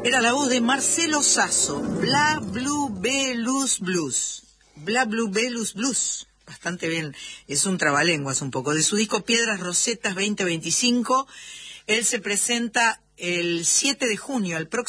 Era la voz de Marcelo Sasso, Bla Blue Belus Blues. Bla Blue Belus Blues. Bastante bien, es un trabalenguas un poco. De su disco Piedras Rosetas 2025, él se presenta el 7 de junio, el próximo